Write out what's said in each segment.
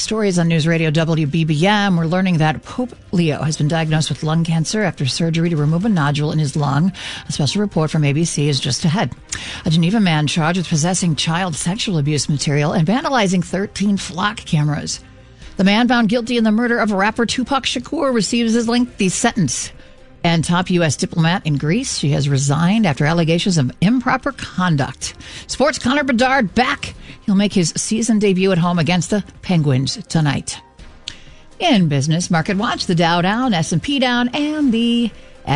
Stories on News Radio WBBM. We're learning that Pope Leo has been diagnosed with lung cancer after surgery to remove a nodule in his lung. A special report from ABC is just ahead. A Geneva man charged with possessing child sexual abuse material and vandalizing 13 flock cameras. The man found guilty in the murder of rapper Tupac Shakur receives his lengthy sentence. And top U.S. diplomat in Greece, she has resigned after allegations of improper conduct. Sports, Connor Bedard back. He'll make his season debut at home against the Penguins tonight. In business, Market Watch, the Dow down, S&P down, and the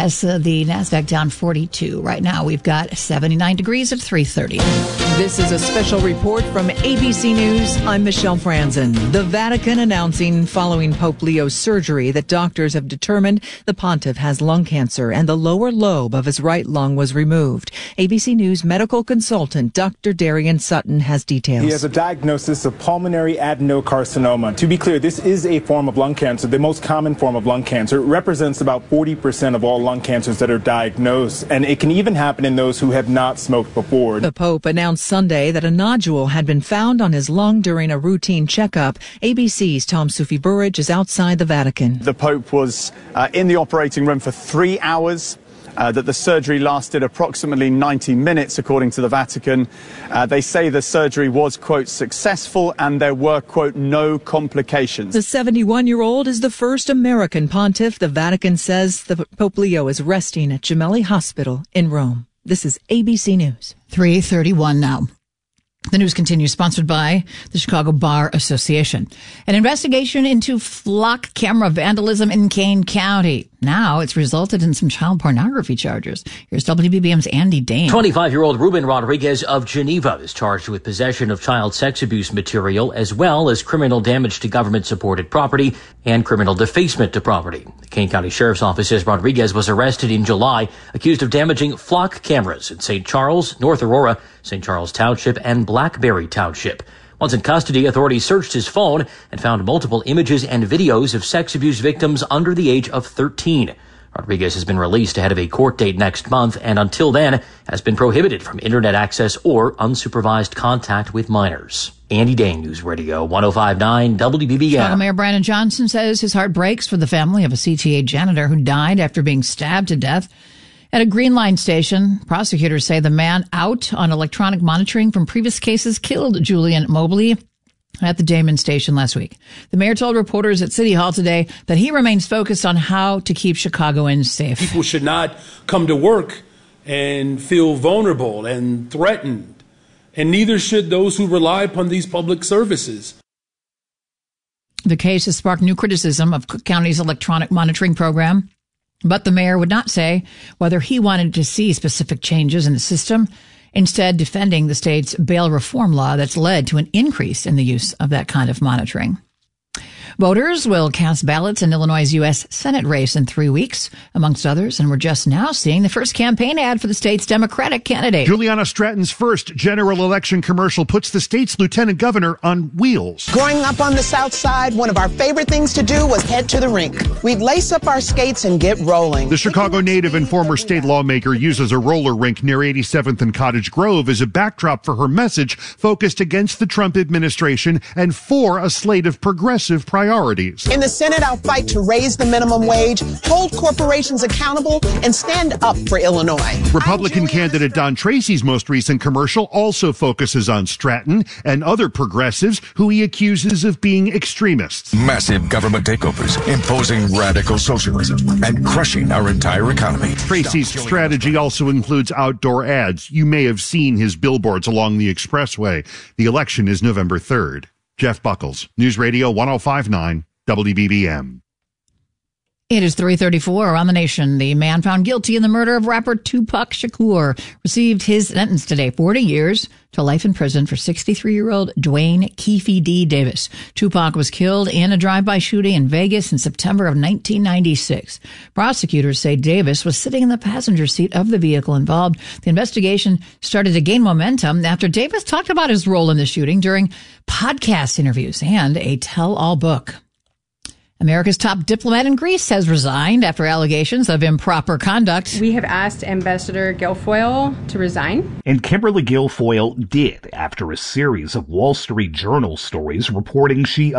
NASDAQ down 42. Right now, we've got 79 degrees at 3:30. This is a special report from ABC News. I'm Michelle Franzen. The Vatican announcing following Pope Leo's surgery that doctors have determined the pontiff has lung cancer and the lower lobe of his right lung was removed. ABC News medical consultant Dr. Darian Sutton has details. He has a diagnosis of pulmonary adenocarcinoma. To be clear, this is a form of lung cancer, the most common form of lung cancer. It represents about 40% of all lung cancers that are diagnosed, and it can even happen in those who have not smoked before. The Pope announced Sunday that a nodule had been found on his lung during a routine checkup. ABC's Tom Sufi Burridge is outside the Vatican. The Pope was in the operating room for 3 hours. That the surgery lasted approximately 90 minutes, according to the Vatican. They say the surgery was, quote, successful and there were, quote, no complications. The 71-year-old is the first American pontiff. The Vatican says the Pope Leo is resting at Gemelli Hospital in Rome. This is ABC News. 3:31 now. The news continues, sponsored by the Chicago Bar Association. An investigation into flock camera vandalism in Kane County. Now it's resulted in some child pornography charges. Here's WBBM's Andy Dane. 25-year-old Ruben Rodriguez of Geneva is charged with possession of child sex abuse material, as well as criminal damage to government-supported property and criminal defacement to property. The Kane County Sheriff's Office says Rodriguez was arrested in July, accused of damaging flock cameras in St. Charles, North Aurora, St. Charles Township, and Blackberry Township. Once in custody, authorities searched his phone and found multiple images and videos of sex abuse victims under the age of 13. Rodriguez has been released ahead of a court date next month and until then has been prohibited from internet access or unsupervised contact with minors. Andy Dane, News Radio 105.9 WBBM. Chicago Mayor Brandon Johnson says his heart breaks for the family of a CTA janitor who died after being stabbed to death at a Green Line station. Prosecutors say the man out on electronic monitoring from previous cases killed Julian Mobley at the Damon station last week. The mayor told reporters at City Hall today that he remains focused on how to keep Chicagoans safe. People should not come to work and feel vulnerable and threatened, and neither should those who rely upon these public services. The case has sparked new criticism of Cook County's electronic monitoring program. But the mayor would not say whether he wanted to see specific changes in the system, instead defending the state's bail reform law that's led to an increase in the use of that kind of monitoring. Voters will cast ballots in Illinois' U.S. Senate race in 3 weeks, amongst others, and we're just now seeing the first campaign ad for the state's Democratic candidate. Juliana Stratton's first general election commercial puts the state's lieutenant governor on wheels. Growing up on the South Side, one of our favorite things to do was head to the rink. We'd lace up our skates and get rolling. The Chicago native and former state lawmaker uses a roller rink near 87th and Cottage Grove as a backdrop for her message focused against the Trump administration and for a slate of progressive priorities. In the Senate, I'll fight to raise the minimum wage, hold corporations accountable, and stand up for Illinois. Republican candidate Don Tracy's most recent commercial also focuses on Stratton and other progressives who he accuses of being extremists. Massive government takeovers, imposing radical socialism, and crushing our entire economy. Tracy's strategy also includes outdoor ads. You may have seen his billboards along the expressway. The election is November 3rd. Jeff Buckles, News Radio 105.9 WBBM. It is 3:34 on the nation. The man found guilty in the murder of rapper Tupac Shakur received his sentence today, 40 years to life in prison for 63-year-old Dwayne Keefe D. Davis. Tupac was killed in a drive-by shooting in Vegas in September of 1996. Prosecutors say Davis was sitting in the passenger seat of the vehicle involved. The investigation started to gain momentum after Davis talked about his role in the shooting during podcast interviews and a tell-all book. America's top diplomat in Greece has resigned after allegations of improper conduct. We have asked Ambassador Guilfoyle to resign. And Kimberly Guilfoyle did after a series of Wall Street Journal stories reporting she allegedly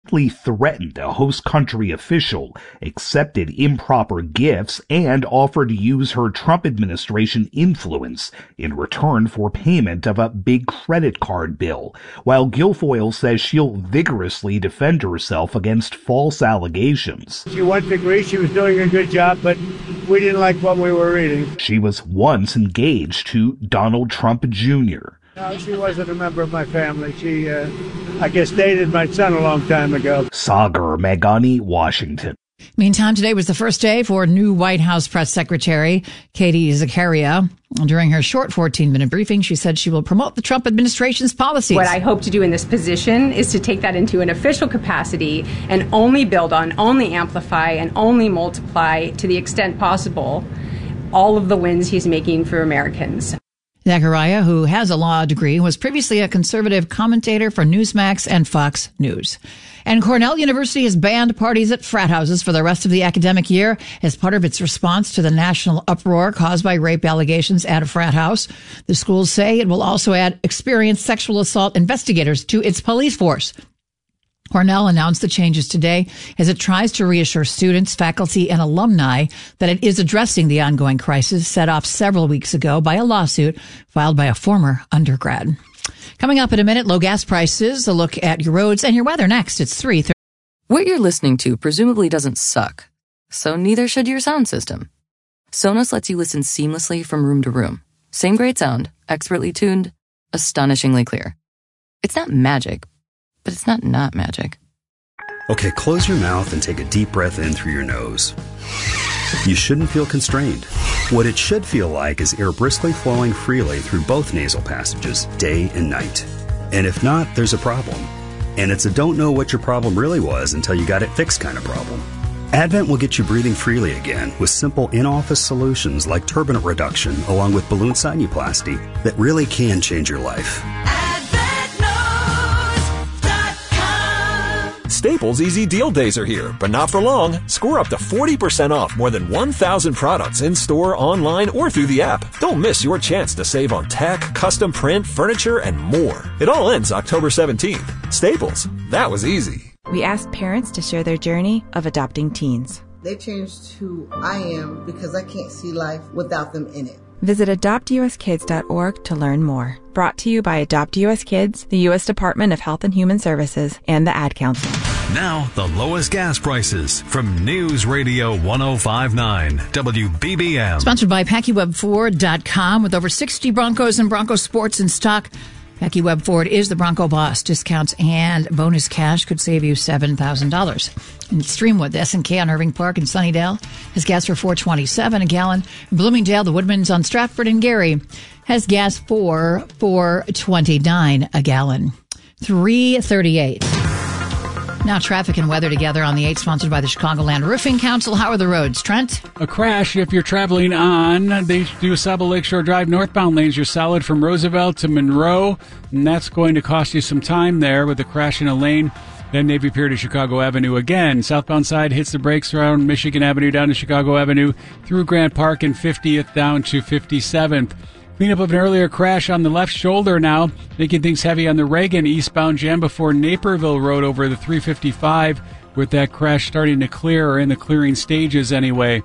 directly threatened a host country official, accepted improper gifts, and offered to use her Trump administration influence in return for payment of a big credit card bill, while Guilfoyle says she'll vigorously defend herself against false allegations. She went to Greece. She was doing a good job, but we didn't like what we were reading. She was once engaged to Donald Trump Jr. No, she wasn't a member of my family. She, I guess, dated my son a long time ago. Sagar Meghani, Washington. Meantime, today was the first day for new White House press secretary Katie Zakaria. During her short 14-minute briefing, she said she will promote the Trump administration's policies. What I hope to do in this position is to take that into an official capacity and only build on, only amplify, and only multiply to the extent possible all of the wins he's making for Americans. Zakaria, who has a law degree, was previously a conservative commentator for Newsmax and Fox News. And Cornell University has banned parties at frat houses for the rest of the academic year as part of its response to the national uproar caused by rape allegations at a frat house. The schools say it will also add experienced sexual assault investigators to its police force. Cornell announced the changes today as it tries to reassure students, faculty, and alumni that it is addressing the ongoing crisis set off several weeks ago by a lawsuit filed by a former undergrad. Coming up in a minute, low gas prices, a look at your roads and your weather next. It's 3:30. What you're listening to presumably doesn't suck, so neither should your sound system. Sonos lets you listen seamlessly from room to room. Same great sound, expertly tuned, astonishingly clear. It's not magic, but it's not magic. Okay, close your mouth and take a deep breath in through your nose. You shouldn't feel constrained. What it should feel like is air briskly flowing freely through both nasal passages, day and night. And if not, there's a problem. And it's a don't know what your problem really was until you got it fixed kind of problem. Advent will get you breathing freely again with simple in-office solutions like turbinate reduction along with balloon sinuplasty that really can change your life. Staples Easy Deal Days are here, but not for long. Score up to 40% off more than 1,000 products in-store, online, or through the app. Don't miss your chance to save on tech, custom print, furniture, and more. It all ends October 17th. Staples. That was easy. We asked parents to share their journey of adopting teens. They changed who I am because I can't see life without them in it. Visit adoptuskids.org to learn more. Brought to you by Adopt US Kids, the U.S. Department of Health and Human Services, and the Ad Council. Now, the lowest gas prices from News Radio 105.9 WBBM. Sponsored by PackyWeb4.com with over 60 Broncos and Bronco sports in stock. Packy Web Ford is the Bronco boss. Discounts and bonus cash could save you $7,000. In Streamwood, the S&K on Irving Park in Sunnydale has gas for $4.27 a gallon. In Bloomingdale, the Woodman's on Stratford and Gary has gas for $4.29 a gallon. 3:38. Now traffic and weather together on the 8, sponsored by the Chicagoland Roofing Council. How are the roads, Trent? A crash if you're traveling on the DuSable Lakeshore Drive northbound lanes. You're solid from Roosevelt to Monroe, and that's going to cost you some time there with the crash in a lane. Then Navy Pier to Chicago Avenue again. Southbound side hits the brakes around Michigan Avenue down to Chicago Avenue through Grant Park and 50th down to 57th. Cleanup of an earlier crash on the left shoulder now, making things heavy on the Reagan eastbound jam before Naperville Road over the 355, with that crash starting to clear, or in the clearing stages anyway.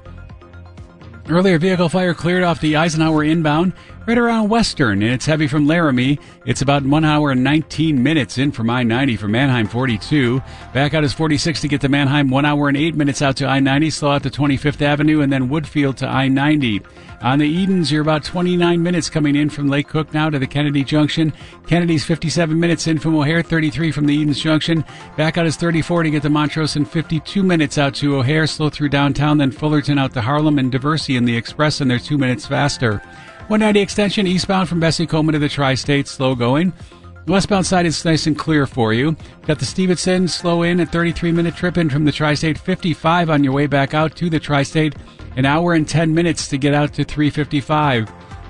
Earlier vehicle fire cleared off the Eisenhower inbound right around Western, and it's heavy from Laramie. It's about 1 hour and 19 minutes in from I-90 from Manheim 42. Back out is 46 to get to Manheim, 1 hour and 8 minutes out to I-90, slow out to 25th Avenue, and then Woodfield to I-90. On the Edens, you're about 29 minutes coming in from Lake Cook now to the Kennedy Junction. Kennedy's 57 minutes in from O'Hare, 33 from the Edens Junction. Back out is 34 to get to Montrose and 52 minutes out to O'Hare. Slow through downtown, then Fullerton out to Harlem and Diversey in the Express, and they're 2 minutes faster. 190 extension eastbound from Bessie-Coleman to the Tri-State, slow going. Westbound side is nice and clear for you. Got the Stevenson slow in at 33-minute trip in from the Tri-State, 55 on your way back out to the Tri-State. An hour and 10 minutes to get out to 355.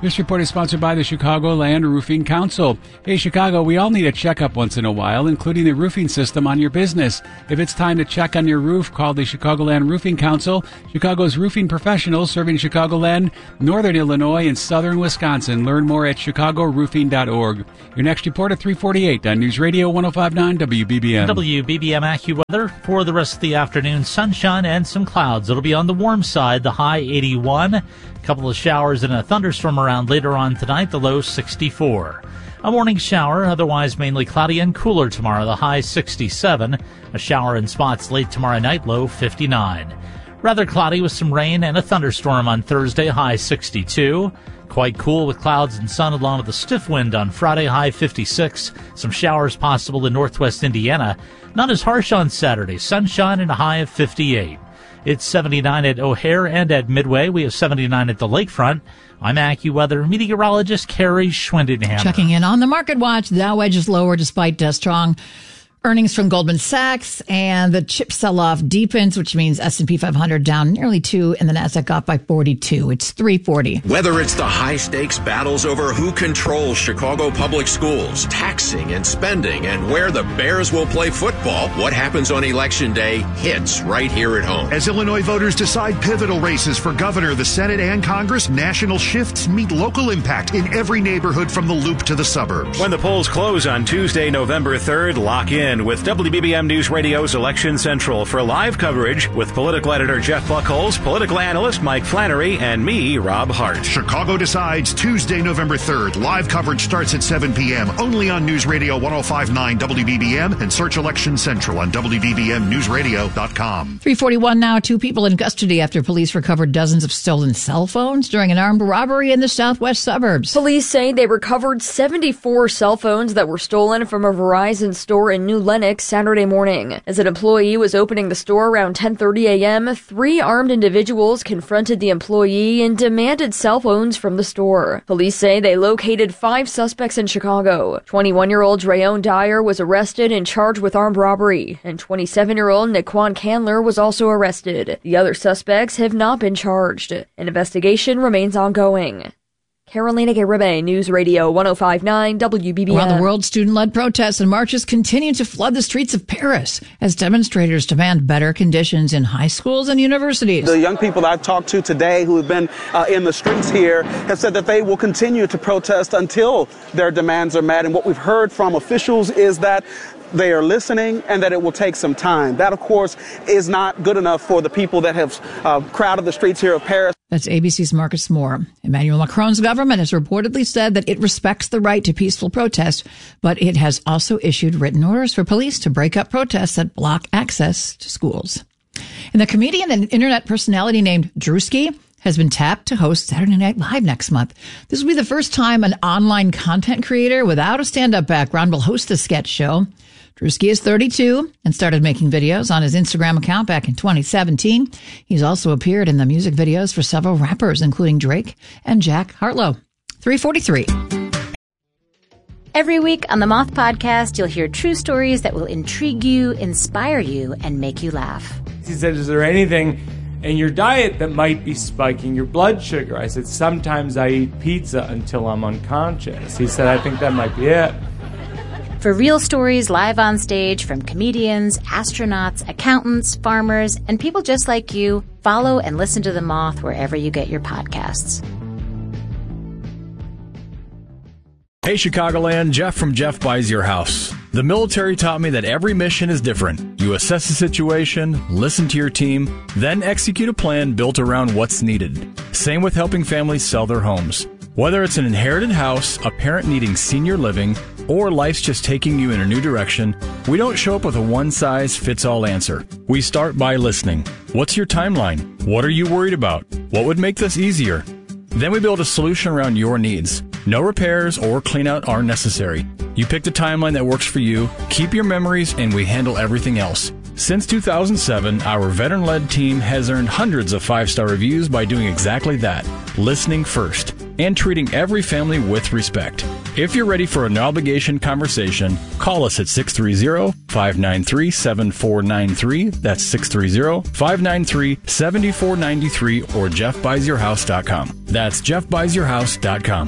This report is sponsored by the Chicagoland Roofing Council. Hey, Chicago, we all need a checkup once in a while, including the roofing system on your business. If it's time to check on your roof, call the Chicagoland Roofing Council, Chicago's roofing professionals serving Chicagoland, Northern Illinois, and Southern Wisconsin. Learn more at chicagoroofing.org. Your next report at 3:48 on News Radio 105.9 WBBM. WBBM AccuWeather for the rest of the afternoon. Sunshine and some clouds. It'll be on the warm side, the high 81. A couple of showers and a thunderstorm around later on tonight, the low 64. A morning shower, otherwise mainly cloudy and cooler tomorrow, the high 67. A shower in spots late tomorrow night, low 59. Rather cloudy with some rain and a thunderstorm on Thursday, high 62. Quite cool with clouds and sun along with a stiff wind on Friday, high 56. Some showers possible in northwest Indiana. Not as harsh on Saturday, sunshine and a high of 58. It's 79 at O'Hare and at Midway. We have 79 at the lakefront. I'm AccuWeather meteorologist Carrie Schwindenhammer. Checking in on the market watch. The Dow edges lower despite strong earnings from Goldman Sachs, and the chip sell-off deepens, which means S&P 500 down nearly 2, and the Nasdaq off by 42. It's 340. Whether it's the high-stakes battles over who controls Chicago public schools, taxing and spending, and where the Bears will play football, what happens on Election Day hits right here at home. As Illinois voters decide pivotal races for governor, the Senate, and Congress, national shifts meet local impact in every neighborhood from the Loop to the suburbs. When the polls close on Tuesday, November 3rd, lock in with WBBM News Radio's Election Central for live coverage with political editor Jeff Buckholz, political analyst Mike Flannery, and me, Rob Hart. Chicago decides Tuesday, November 3rd. Live coverage starts at 7 p.m. only on News Radio 105.9 WBBM, and search Election Central on WBBMNewsRadio.com. 3:41 now. 2 people in custody after police recovered dozens of stolen cell phones during an armed robbery in the southwest suburbs. Police say they recovered 74 cell phones that were stolen from a Verizon store in New Lenox Saturday morning. As an employee was opening the store around 10:30 a.m., 3 armed individuals confronted the employee and demanded cell phones from the store. Police say they located 5 suspects in Chicago. 21-year-old Drayon Dyer was arrested and charged with armed robbery, and 27-year-old Naquan Candler was also arrested. The other suspects have not been charged. An investigation remains ongoing. Carolina Garibay, News Radio 105.9 WBBM. Around the world, student-led protests and marches continue to flood the streets of Paris as demonstrators demand better conditions in high schools and universities. The young people I've talked to today who have been in the streets here have said that they will continue to protest until their demands are met. And what we've heard from officials is that they are listening and that it will take some time. That, of course, is not good enough for the people that have crowded the streets here of Paris. That's ABC's Marcus Moore. Emmanuel Macron's government has reportedly said that it respects the right to peaceful protest, but it has also issued written orders for police to break up protests that block access to schools. And the comedian and internet personality named Drewski has been tapped to host Saturday Night Live next month. This will be the first time an online content creator without a stand-up background will host a sketch show. Drewski is 32 and started making videos on his Instagram account back in 2017. He's also appeared in the music videos for several rappers, including Drake and Jack Harlow. 3:43. Every week on the Moth Podcast, you'll hear true stories that will intrigue you, inspire you, and make you laugh. He said, is there anything in your diet that might be spiking your blood sugar? I said, sometimes I eat pizza until I'm unconscious. He said, I think that might be it. For real stories live on stage from comedians, astronauts, accountants, farmers, and people just like you, follow and listen to The Moth wherever you get your podcasts. Hey Chicagoland, Jeff from Jeff Buys Your House. The military taught me that every mission is different. You assess the situation, listen to your team, then execute a plan built around what's needed. Same with helping families sell their homes. Whether it's an inherited house, a parent needing senior living, or life's just taking you in a new direction, we don't show up with a one-size-fits-all answer. We start by listening. What's your timeline? What are you worried about? What would make this easier? Then we build a solution around your needs. No repairs or cleanout are necessary. You pick the timeline that works for you, keep your memories, and we handle everything else. Since 2007, our veteran-led team has earned hundreds of 5-star reviews by doing exactly that, listening first. and treating every family with respect. If you're ready for an no-obligation conversation, call us at 630-593-7493. That's 630-593-7493 or jeffbuysyourhouse.com. That's jeffbuysyourhouse.com.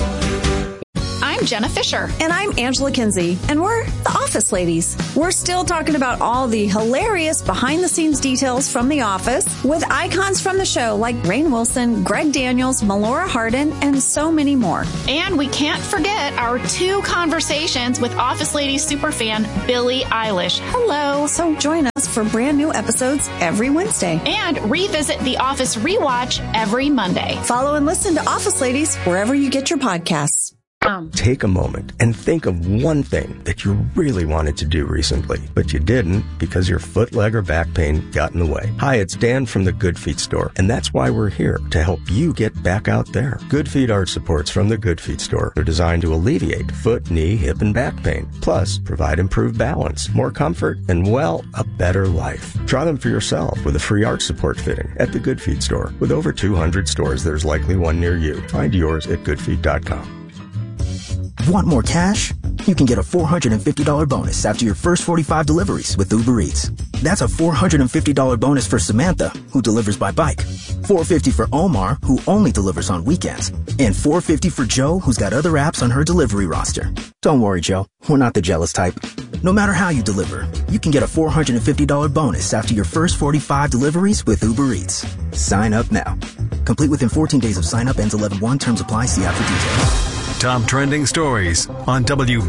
I'm Jenna Fisher. And I'm Angela Kinsey. And we're the Office Ladies. We're still talking about all the hilarious behind-the-scenes details from The Office with icons from the show like Rainn Wilson, Greg Daniels, Melora Hardin, and so many more. And we can't forget our 2 conversations with Office Ladies superfan Billie Eilish. Hello. So join us for brand new episodes every Wednesday. And revisit The Office Rewatch every Monday. Follow and listen to Office Ladies wherever you get your podcasts. Take a moment and think of one thing that you really wanted to do recently, but you didn't because your foot, leg, or back pain got in the way. Hi, it's Dan from the Good Feet store, and that's why we're here, to help you get back out there. Good Feet arch supports from the Good Feet store are designed to alleviate foot, knee, hip, and back pain, plus provide improved balance, more comfort, and, well, a better life. Try them for yourself with a free arch support fitting at the Good Feet store. With over 200 stores, there's likely one near you. Find yours at goodfeet.com. Want more cash? You can get a $450 bonus after your first 45 deliveries with Uber Eats. That's a $450 bonus for Samantha, who delivers by bike. $450 for Omar, who only delivers on weekends. And $450 for Joe, who's got other apps on her delivery roster. Don't worry, Joe. We're not the jealous type. No matter how you deliver, you can get a $450 bonus after your first 45 deliveries with Uber Eats. Sign up now. Complete within 14 days of sign up. Ends 11/1. Terms apply. See app for details. Top trending stories on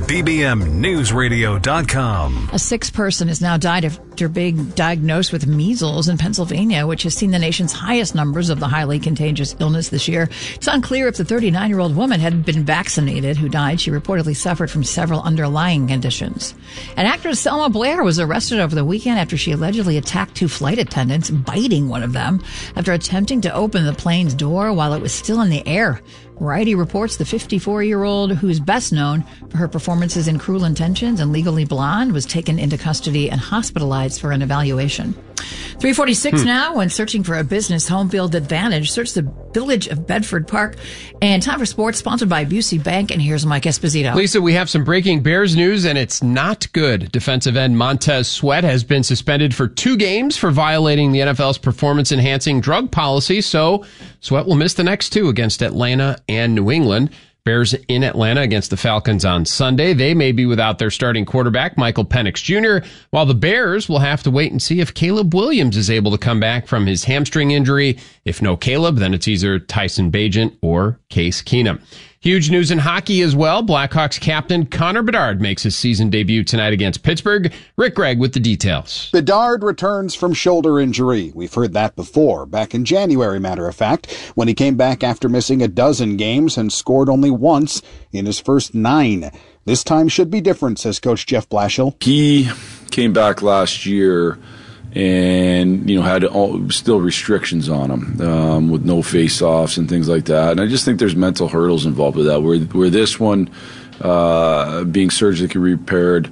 WBBMNewsRadio.com. A 6th person has now died after being diagnosed with measles in Pennsylvania, which has seen the nation's highest numbers of the highly contagious illness this year. It's unclear if the 39-year-old woman had been vaccinated who died. She reportedly suffered from several underlying conditions. And actress Selma Blair was arrested over the weekend after she allegedly attacked 2 flight attendants, biting one of them after attempting to open the plane's door while it was still in the air. Variety reports the 54-year-old, who is best known for her performances in Cruel Intentions and Legally Blonde, was taken into custody and hospitalized for an evaluation. 3:46 now. When searching for a business home field advantage, search the Village of Bedford Park. And time for sports, sponsored by Busey Bank. And here's Mike Esposito. Lisa, we have some breaking Bears news, and it's not good. Defensive end Montez Sweat has been suspended for 2 games for violating the NFL's performance-enhancing drug policy. So Sweat will miss the next 2 against Atlanta and New England. Bears in Atlanta against the Falcons on Sunday. They may be without their starting quarterback, Michael Penix Jr., while the Bears will have to wait and see if Caleb Williams is able to come back from his hamstring injury. If no Caleb, then it's either Tyson Bagent or Case Keenum. Huge news in hockey as well. Blackhawks captain Connor Bedard makes his season debut tonight against Pittsburgh. Rick Gregg with the details. Bedard returns from shoulder injury. We've heard that before, back in January, matter of fact, when he came back after missing a dozen games and scored only once in his first 9. This time should be different, says Coach Jeff Blashill. He came back last year and, had still restrictions on him with no face-offs and things like that. And I just think there's mental hurdles involved with that, where this one, being surgically repaired,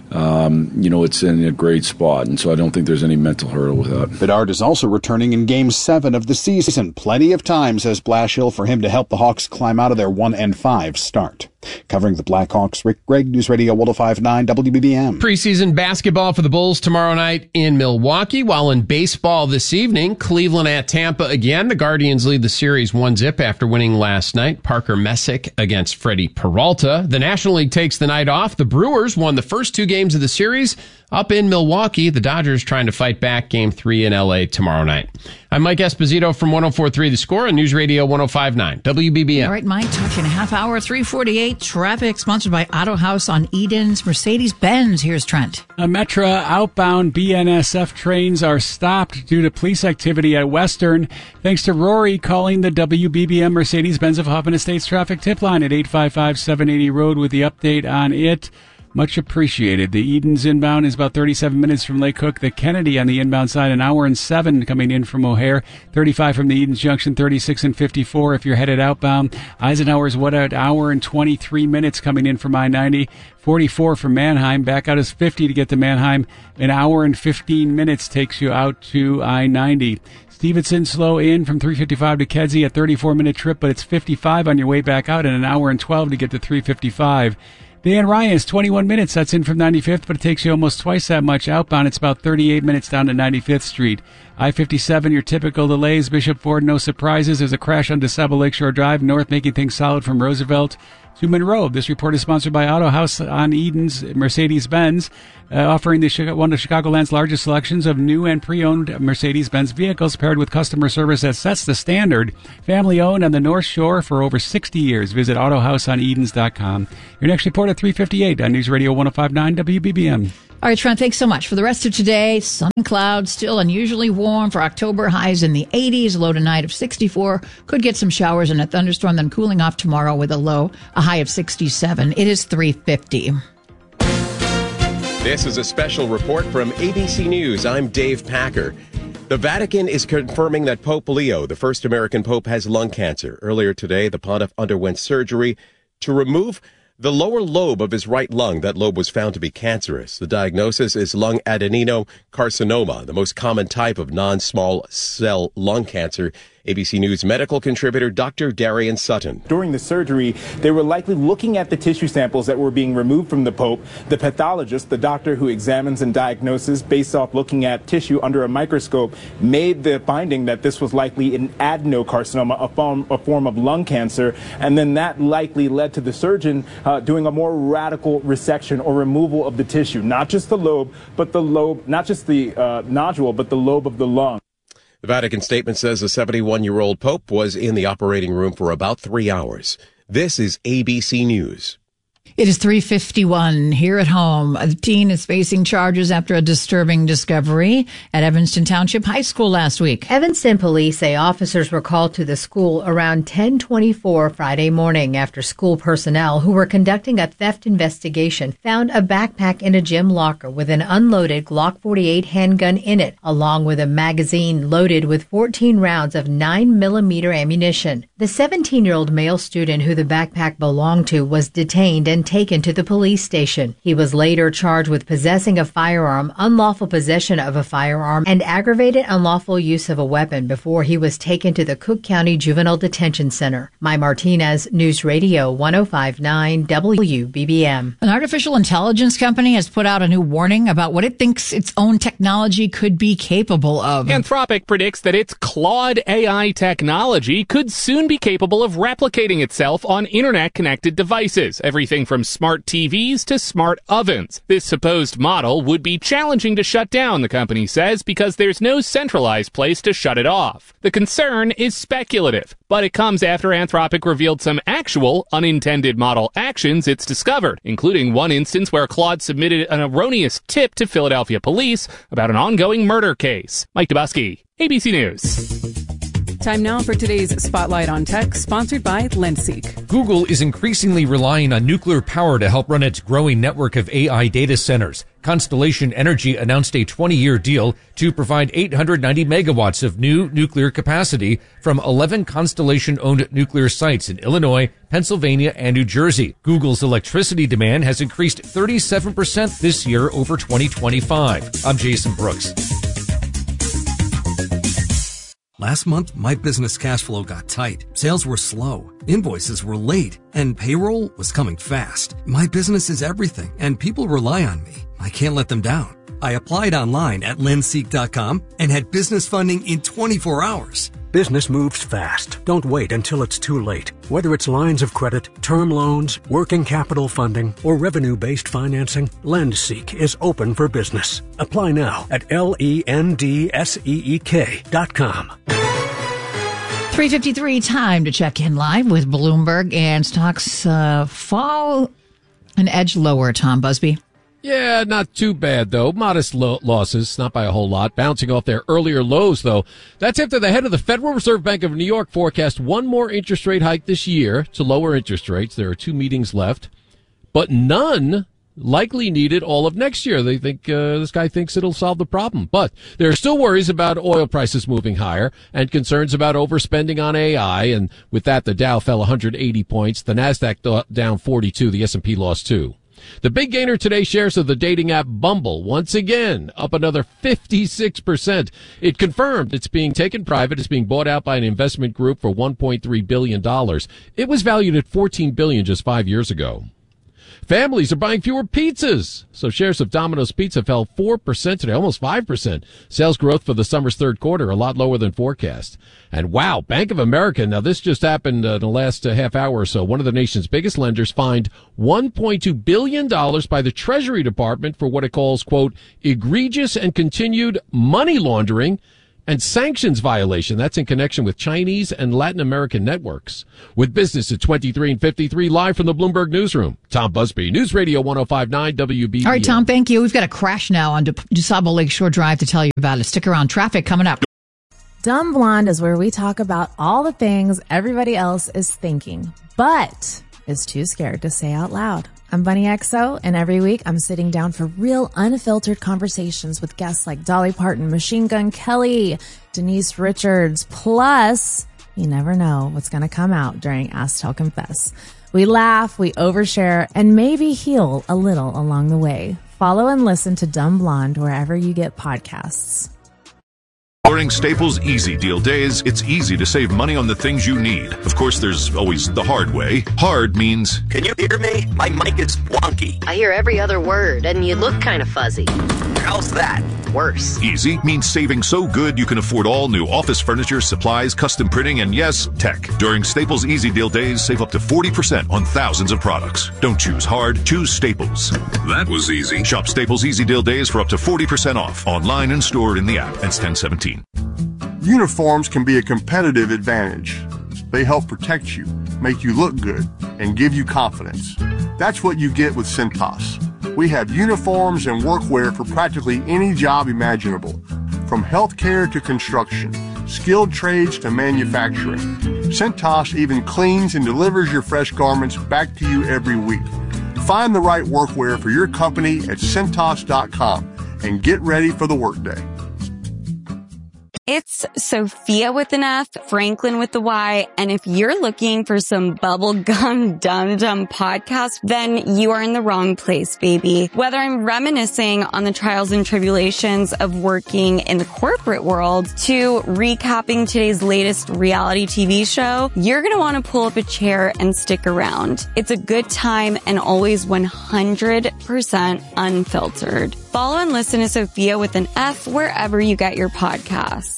it's in a great spot. And so I don't think there's any mental hurdle with that. Bedard is also returning in Game 7 of the season. Plenty of time, says Blashill, for him to help the Hawks climb out of their 1-5 start. Covering the Blackhawks, Rick Gregg, News Radio 105.9 WBBM. Preseason basketball for the Bulls tomorrow night in Milwaukee, while in baseball this evening, Cleveland at Tampa again. The Guardians lead the series 1-0 after winning last night. Parker Messick against Freddie Peralta. The National League takes the night off. The Brewers won the first 2 games of the series up in Milwaukee. The Dodgers trying to fight back Game 3 in L.A. tomorrow night. I'm Mike Esposito from 104.3 The Score and News Radio 105.9 WBBM. All right, Mike, talking a half hour, 3:48. Traffic sponsored by Auto House on Eden's Mercedes-Benz. Here's Trent. Metra outbound BNSF trains are stopped due to police activity at Western. Thanks to Rory calling the WBBM Mercedes-Benz of Hoffman Estates traffic tip line at 855-780 Road with the update on it. Much appreciated. The Edens inbound is about 37 minutes from Lake Cook. The Kennedy on the inbound side, an hour and 7 coming in from O'Hare. 35 from the Edens Junction, 36 and 54 if you're headed outbound. Eisenhower's what, an hour and 23 minutes coming in from I-90. 44 from Manheim. Back out is 50 to get to Manheim. An hour and 15 minutes takes you out to I-90. Stevenson slow in from 355 to Kedzie, a 34-minute trip, but it's 55 on your way back out and an hour and 12 to get to 355. Dan Ryan is 21 minutes. That's in from 95th, but it takes you almost twice that much outbound. It's about 38 minutes down to 95th Street. I-57, your typical delays. Bishop Ford, no surprises. There's a crash on DeSable Lakeshore Drive north, making things solid from Roosevelt to Monroe. This report is sponsored by Auto House on Edens, Mercedes-Benz, offering one of Chicagoland's largest selections of new and pre-owned Mercedes-Benz vehicles paired with customer service that sets the standard. Family-owned on the North Shore for over 60 years. Visit AutoHouseOnEdens.com. Your next report at 3:58 on News Radio 105.9 WBBM. All right, Trent, thanks so much. For the rest of today, sun and clouds, still unusually warm for October, highs in the 80s, low tonight of 64. Could get some showers and a thunderstorm, then cooling off tomorrow with a high of 67. It is 3:50. This is a special report from ABC News. I'm Dave Packer. The Vatican is confirming that Pope Leo, the first American pope, has lung cancer. Earlier today, the pontiff underwent surgery to remove the lower lobe of his right lung. That lobe was found to be cancerous. The diagnosis is lung adenocarcinoma, the most common type of non-small cell lung cancer. ABC News medical contributor Dr. Darian Sutton. During the surgery, they were likely looking at the tissue samples that were being removed from the Pope. The pathologist, the doctor who examines and diagnoses based off looking at tissue under a microscope, made the finding that this was likely an adenocarcinoma, a form of lung cancer. And then that likely led to the surgeon doing a more radical resection or removal of the tissue, not just the lobe, but the lobe, not just the nodule, but the lobe of the lung. The Vatican statement says the 71-year-old Pope was in the operating room for about 3 hours. This is ABC News. It is 3:51 here at home. A teen is facing charges after a disturbing discovery at Evanston Township High School last week. Evanston police say officers were called to the school around 10:24 Friday morning after school personnel who were conducting a theft investigation found a backpack in a gym locker with an unloaded Glock 48 handgun in it, along with a magazine loaded with 14 rounds of 9mm ammunition. The 17-year-old male student who the backpack belonged to was detained and taken to the police station. He was later charged with possessing a firearm, unlawful possession of a firearm, and aggravated unlawful use of a weapon before he was taken to the Cook County Juvenile Detention Center. Mai Martinez, News Radio 105.9 WBBM. An artificial intelligence company has put out a new warning about what it thinks its own technology could be capable of. Anthropic predicts that its Claude AI technology could soon be capable of replicating itself on internet-connected devices, everything from smart TVs to smart ovens. This supposed model would be challenging to shut down, the company says, because there's no centralized place to shut it off. The concern is speculative, but it comes after Anthropic revealed some actual unintended model actions it's discovered, including one instance where Claude submitted an erroneous tip to Philadelphia police about an ongoing murder case. Mike Dubusky, ABC News. Time now for today's Spotlight on Tech, sponsored by Lenseek. Google is increasingly relying on nuclear power to help run its growing network of AI data centers. Constellation Energy announced a 20-year deal to provide 890 megawatts of new nuclear capacity from 11 Constellation-owned nuclear sites in Illinois, Pennsylvania, and New Jersey. Google's electricity demand has increased 37% this year over 2025. I'm Jason Brooks. Last month, my business cash flow got tight. Sales were slow, invoices were late, and payroll was coming fast. My business is everything, and people rely on me. I can't let them down. I applied online at lenseek.com and had business funding in 24 hours. Business moves fast. Don't wait until it's too late. Whether it's lines of credit, term loans, working capital funding, or revenue-based financing, LendSeek is open for business. Apply now at LENDSEEK.com. 3:53, time to check in live with Bloomberg, and stocks fall an edge lower, Tom Busby. Yeah, not too bad, though. Modest losses, not by a whole lot. Bouncing off their earlier lows, though. That's after the head of the Federal Reserve Bank of New York forecast one more interest rate hike this year to lower interest rates. There are 2 meetings left, but none likely need it all of next year. They think this guy thinks it'll solve the problem. But there are still worries about oil prices moving higher and concerns about overspending on AI. And with that, the Dow fell 180 points. The NASDAQ down 42. The S&P lost 2. The big gainer today, shares of the dating app Bumble, once again, up another 56%. It confirmed it's being taken private. It's being bought out by an investment group for $1.3 billion. It was valued at $14 billion just 5 years ago. Families are buying fewer pizzas. So shares of Domino's Pizza fell 4% today, almost 5%. Sales growth for the summer's third quarter, a lot lower than forecast. And wow, Bank of America, now this just happened in the last half hour or so. One of the nation's biggest lenders fined $1.2 billion by the Treasury Department for what it calls, quote, egregious and continued money laundering and sanctions violation. That's in connection with Chinese and Latin American networks. With business at 23 and 53, live from the Bloomberg Newsroom, Tom Busby, News Radio 105.9 WBBM. All right, Tom, thank you. We've got a crash now on DuSable Lakeshore Drive to tell you about it. Stick around. Traffic coming up. Dumb Blonde is where we talk about all the things everybody else is thinking, but is too scared to say out loud. I'm Bunny XO, and every week I'm sitting down for real unfiltered conversations with guests like Dolly Parton, Machine Gun Kelly, Denise Richards, plus you never know what's going to come out during Ask Tell Confess. We laugh, we overshare, and maybe heal a little along the way. Follow and listen to Dumb Blonde wherever you get podcasts. During Staples Easy Deal Days, it's easy to save money on the things you need. Of course, there's always the hard way. Hard means... Can you hear me? My mic is wonky. I hear every other word, and you look kind of fuzzy. How's that? Worse. Easy means saving so good you can afford all new office furniture, supplies, custom printing, and yes, tech. During Staples Easy Deal Days, save up to 40% on thousands of products. Don't choose hard, choose Staples. That was easy. Shop Staples Easy Deal Days for up to 40% off. Online and stored in the app. Ends 10/17. Uniforms can be a competitive advantage. They help protect you, make you look good, and give you confidence. That's what you get with Cintas. We have uniforms and workwear for practically any job imaginable, from healthcare to construction, skilled trades to manufacturing. Cintas even cleans and delivers your fresh garments back to you every week. Find the right workwear for your company at Cintas.com and get ready for the workday. It's Sophia with an F, Franklin with the Y, and if you're looking for some bubblegum dum-dum podcast, then you are in the wrong place, baby. Whether I'm reminiscing on the trials and tribulations of working in the corporate world to recapping today's latest reality TV show, you're going to want to pull up a chair and stick around. It's a good time and always 100% unfiltered. Follow and listen to Sophia with an F wherever you get your podcasts.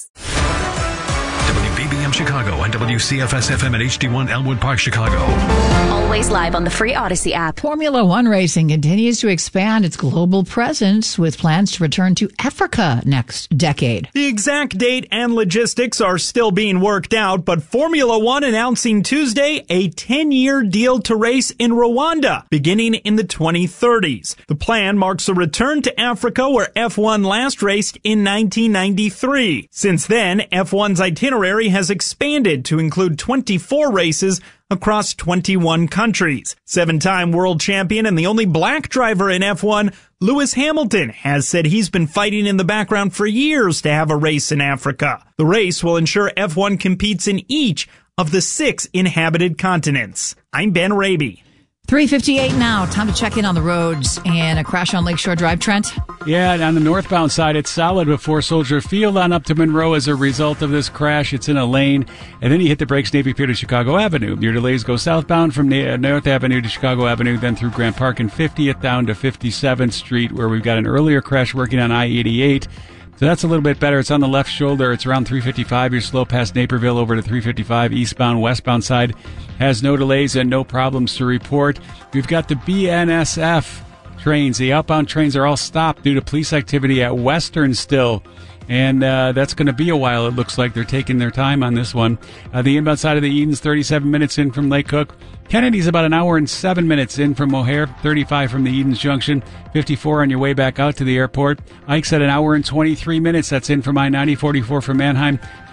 WBBM Chicago and WCFS-FM at HD1 Elmwood Park, Chicago. Always live on the free Odyssey app. Formula One racing continues to expand its global presence with plans to return to Africa next decade. The exact date and logistics are still being worked out, but Formula One announcing Tuesday a 10-year deal to race in Rwanda, beginning in the 2030s. The plan marks a return to Africa where F1 last raced in 1993. Since then, F1's itinerary has expanded to include 24 races across 21 countries. 7-time world champion and the only black driver in F1, Lewis Hamilton, has said he's been fighting in the background for years to have a race in Africa. The race will ensure F1 competes in each of the 6 inhabited continents. I'm Ben Raby. 3:58 now. Time to check in on the roads and a crash on Lakeshore Drive, Trent. Yeah, on the northbound side, it's solid before Soldier Field on up to Monroe as a result of this crash. It's in a lane, and then you hit the brakes Navy Pier to Chicago Avenue. Your delays go southbound from North Avenue to Chicago Avenue, then through Grant Park and 50th down to 57th Street, where we've got an earlier crash working on I-88. So that's a little bit better. It's on the left shoulder. It's around 355. You're slow past Naperville over to 355. Eastbound, westbound side has no delays and no problems to report. We've got the BNSF trains. The outbound trains are all stopped due to police activity at Western still. And that's going to be a while, it looks like. They're taking their time on this one. The inbound side of the Eden's 37 minutes in from Lake Cook. Kennedy's about an hour and 7 minutes in from O'Hare, 35 from the Eden's Junction, 54 on your way back out to the airport. Ike's at an hour and 23 minutes. That's in from I-90, 44 from Manheim,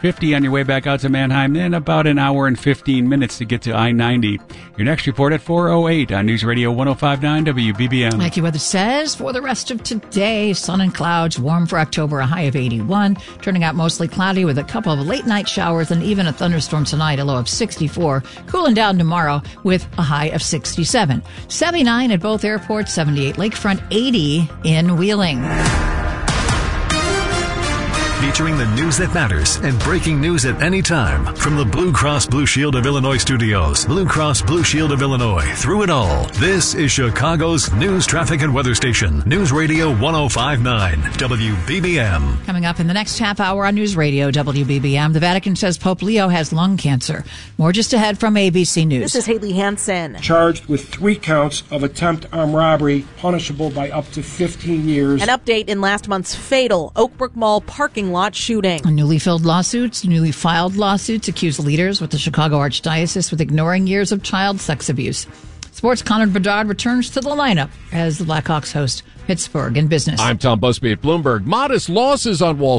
50 on your way back out to Mannheim, then about an hour and 15 minutes to get to I-90. Your next report at 4:08 on News Radio 105.9 WBBM. AccuWeather says for the rest of today, sun and clouds, warm for October, a high of 81, turning out mostly cloudy with a couple of late-night showers and even a thunderstorm tonight, a low of 64, cooling down tomorrow with a high of 67. 79 at both airports, 78 Lakefront, 80 in Wheeling. Featuring the news that matters and breaking news at any time. From the Blue Cross Blue Shield of Illinois studios, Blue Cross Blue Shield of Illinois, through it all. This is Chicago's news, traffic, and weather station. News Radio 105.9 WBBM. Coming up in the next half hour on News Radio WBBM, the Vatican says Pope Leo has lung cancer. More just ahead from ABC News. This is Haley Hansen. Charged with 3 counts of attempt armed robbery, punishable by up to 15 years. An update in last month's fatal Oakbrook Mall parking lot shooting. Newly filed lawsuits accuse leaders with the Chicago Archdiocese with ignoring years of child sex abuse. Sports, Connor Bedard returns to the lineup as the Blackhawks host Pittsburgh in business. I'm Tom Busby at Bloomberg. Modest losses on Wall